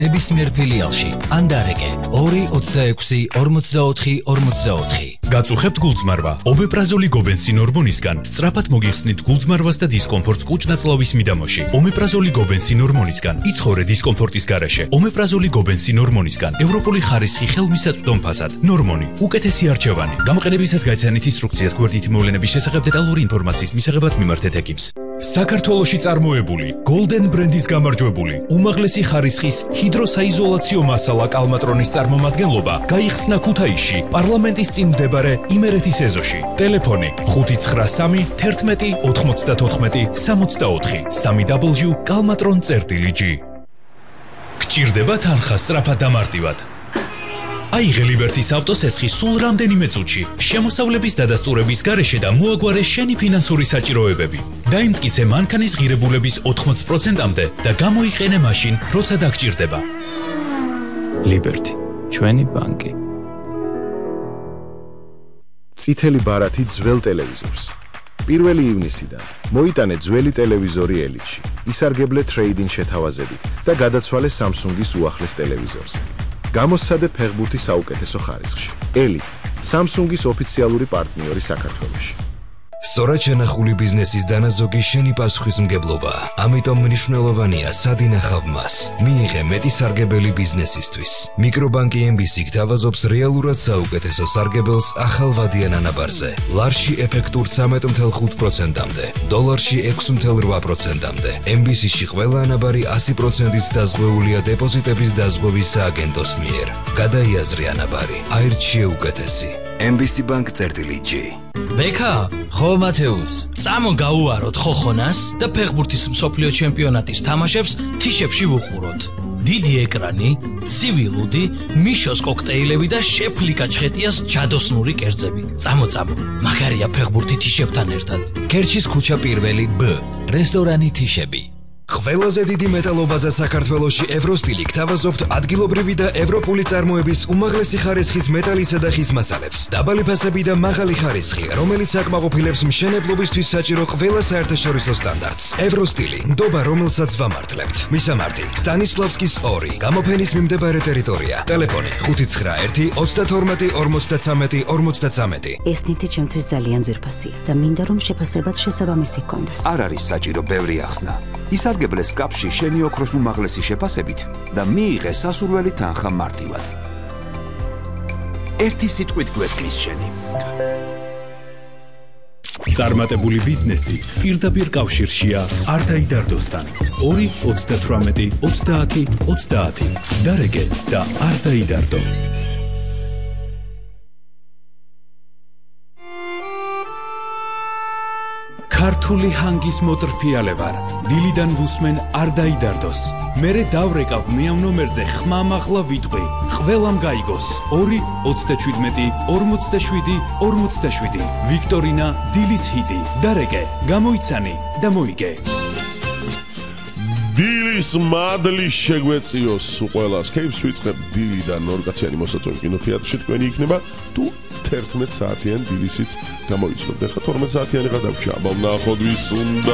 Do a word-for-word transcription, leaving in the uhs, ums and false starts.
ნებისმიერ ფილიალში ან დარეკე ორი ოცდაექვსი ორმოცდაოთხი ორმოცდაოთხი. გაწუხებთ გულწმარვა. ომეპრაზოლი გობენსინ ჰორმონისგან სწრაფად მოგიხსნით გულწმარვას და დისკომფორტს კუჭ-ნაწლავის მიდამოში. ომეპრაზოლი გობენსინ ჰორმონისგან იცხოვრე დისკომფორტის გარეშე. ომეპრაზოლი გობენსინ ჰორმონისგან ევროპული ხარისხი ხელმისაწვდომ ფასად. ნორმონი უკეთესი არჩევანი. გამოყენებისას გაიცანით ინსტრუქციას გვერდითი მოვლენების შესახებ დეტალური ინფორმაციის მისაღებად მიმართეთ ექიმს. საქართველოში წარმოებული Golden ბრენდის გამარჯვებული უმაღლესი ხარისხის ჰიდროსაიზოლაციო მასალა კალმატრონის წარმომადგენლობა გაიხსნა ქუთაისში პარლამენტის წინ მდებარე იმერეთის ეზოში. ტელეფონი ხუთი ცხრა სამი თერთმეტი ოთხმოცდათოთხმეტი სამოცდაოთხი სამი დაბლიუ კალმატრონ წერტილი ჯი. გჭირდება თანხა სწრაფად და მარტივად. აიღე ლიბერტის ავტოსესხი სულ რამდენიმე წუთში, შემოსავლების დადასტურების გარეშე და მოაგვარე შენი ფინანსური საჭიროებები. დაიმტკიცე მანქანის ღირებულების ოთხმოცი პროცენტამდე და გამოიყენე მაშინ, როცა დაგჭირდება. ლიბერტი, ჩვენი ბანკი. წითელი ბარათი ძველ ტელევიზორს. პირველი ივნისიდან მოიტანე ძველი ტელევიზორი ელიტში, ისარგებლე ტრეიდინ შეთავაზებით და გადაცვალე Samsung-ის უახლეს ტელევიზორზე. გამოსცადე ფეხბურთი საუკეთესო ხარისხში. ელიტ, Samsung-ის ოფიციალური პარტნიორი საქართველოში. სწორად შენახული ბიზნესის დანაზოგი შენი პასუხისმგებლობა. ამიტომ მნიშვნელოვანია სად ინახავ მას. მიიღე მეტი სარგებელი ბიზნესისთვის. მიკრობანკი ემ ბი სი გთავაზობს რეალურად საუკეთესო სარგებელს ახალ ვადიან ანაბარზე. ლარში ეფექტურ ცამეტ ათეულ ხუთ პროცენტამდე, დოლარში ექვსი ათეულ რვა პროცენტამდე. ემ ბი სი-ში ყველა ანაბარი ასი პროცენტით დაზღვეულია დეპოზიტების დაზღვევის სააგენტოს მიერ. გადაიაზრე ანაბარი. აირჩიე უკეთესი. ემ ბი სი ბანკ წერტილი ჯი. ბექა, ხო მათეუს, წამო გაუაროთ ხოხონას და ფეხბურთის მსოფლიო ჩემპიონატის თამაშებს თიშებში ვუყუროთ. დიდი ეკრანი, ცივი ლუდი, მიშოს კოქტეილები და შეფ ლიკაჩხეტიას ჯადოსნური კერძები. წამო წამო, მაგარია ფეხბურთი თიშებთან ერთად. კერჩის ქუჩა პირველი ბ, რესტორანი თიშები. ყველაზე დიდი მეტალობაზე საქართველოში ევროსტილი გთავაზობთ ადგილობრივი და ევროპული წარმოების უმაღლესი ხარისხის მეტალისა და ხის მასალებს. დაბალი ფასები და მაღალი ხარისხი, რომელიც აკმაყოფილებს მშენებლობისთვის საჭირო ყველა საერთაშორისო სტანდარტს. ევროსტილი, ნდობა რომელსაც ვამართლებთ. მისამართი: სტანისლავსკის ორი, გამოფენის მიმდებარე ტერიტორია. ტელეფონი ხუთი ცხრა ერთი ოცდათორმეტი ორმოცდაცამეტი ორმოცდაცამეტი. ეს ნივთი ჩემთვის ძალიან ძვირფასია და მინდა რომ შეფასებაც შესაბამისი ჰქონდეს. არ არის საჭირო ბევრი ახსნა. ისარგებლე სკაფში შენი ოქროს უმაღლესი შეფასებით და მიიღე სასურველი თანხა მარტივად. ერთი სიტყვით გვესმის შენი. წარმატებული ბიზნესი პირდაპირ კავშირშია არ დაიდარდოსთან. ორი ოცდათვრამეტი ოცდაათი ოცდაათი. დარეკე და არ დაიდარდო. ქართული ჰანგის მოტრფიალე ვარ. დილიდან ვუსმენ არ დაიდარდოს. მერე დავრეკავ მეამ ნომერზე ხმამაღლა ვიტყვი. ყველამ გაიგოს. ორი ოცდაჩვიდმეტი ორმოცდაშვიდი ორმოცდაშვიდი. ვიქტორინა დილის ჰიტი. დარეკე, გამოიცანი და მოიგე. დილის მადლი შეგვეციოს ყველას. კეიფს ვიწყებ დილიდან ორკაციანი მოსაწვევი კინოთეატრში თქვენი იქნება თუ თერთმეტ საათიან დილისიც გამოიცნობთ. ახლა თორმეტ საათიანიღა დაგვჭირდა. ვნახოთ ვის უნდა